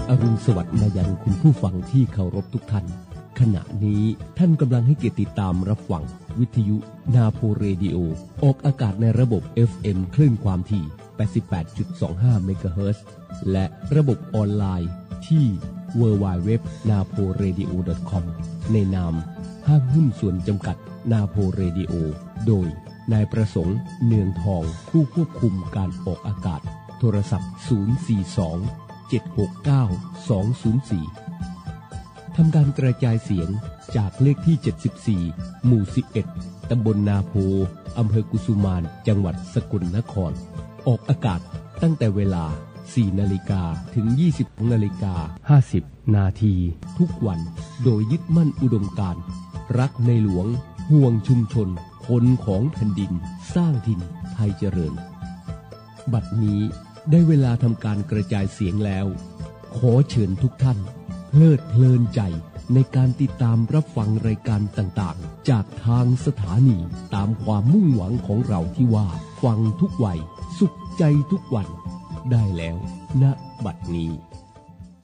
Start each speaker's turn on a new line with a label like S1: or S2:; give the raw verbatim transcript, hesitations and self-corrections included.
S1: อรุณสวัสดิ์มายังคุณผู้ฟังที่เคารพทุกท่านขณะนี้ท่านกำลังให้เกียรติติดตามรับฟังวิทยุนาโพเรดิโอออกอากาศในระบบ เอฟ เอ็ม คลื่นความถี่ แปดสิบแปดจุดสองห้า เมกะเฮิรตซ์ และระบบออนไลน์ที่ ดับเบิลยู ดับเบิลยู ดับเบิลยู ดอท นาโพเรดิโอ ดอท คอม ในนามห้างหุ้นส่วนจำกัดนาโพเรดิโอโดยนายประสงค์เนืองทองผู้ควบคุมการออกอากาศโทรศัพท์ศูนย์ สี่ สอง เจ็ด หก เก้า สอง ศูนย์ สี่ทำการกระจายเสียงจากเลขที่เจ็ดสิบสี่หมู่สิบเอ็ดตำบลนาโพอำเภอกุสุมานจังหวัดสกลนครออกอากาศตั้งแต่เวลา สี่นาฬิกา ถึง ยี่สิบนาฬิกาห้าสิบนาทีทุกวันโดยยึดมั่นอุดมการณ์รักในหลวงห่วงชุมชนคนของแผ่นดินสร้างถิ่นไทยเจริญบัดนี้ได้เวลาทำการกระจายเสียงแล้วขอเชิญทุกท่านเพลิดเพลินใจในการติดตามรับฟังรายการต่างๆจากทางสถานีตามความมุ่งหวังของเราที่ว่าฟังทุกวัยสุขใจทุกวันได้แล้วณบัดนี้